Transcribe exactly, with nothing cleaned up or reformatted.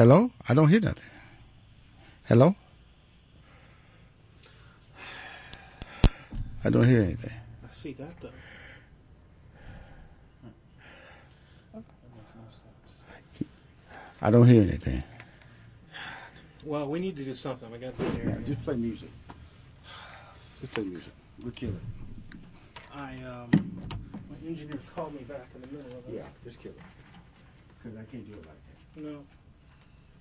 Hello? I don't hear nothing. Hello? I don't hear anything. I see that though. I don't hear anything. Well, we need to do something. We got to do here. Just play music. Just play music. We'll kill it. I um, my engineer called me back in the middle of it. Yeah, just kill it. Because I can't do it like that. No.